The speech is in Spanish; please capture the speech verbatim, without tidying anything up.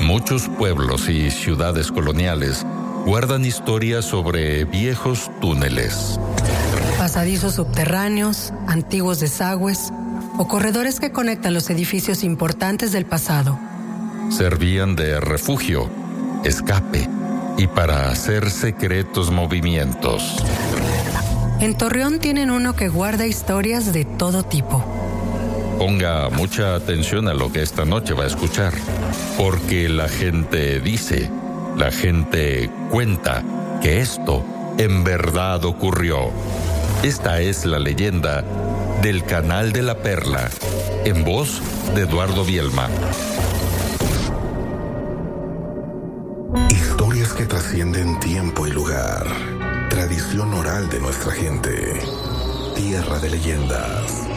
Muchos pueblos y ciudades coloniales guardan historias sobre viejos túneles. Pasadizos subterráneos, antiguos desagües o corredores que conectan los edificios importantes del pasado. Servían de refugio, escape y para hacer secretos movimientos. En Torreón tienen uno que guarda historias de todo tipo. Ponga mucha atención a lo que esta noche va a escuchar, porque la gente dice, la gente cuenta que esto en verdad ocurrió. Esta es la leyenda del Canal de la Perla, en voz de Eduardo Bielma. Historias que trascienden tiempo y lugar. Tradición oral de nuestra gente. Tierra de leyendas.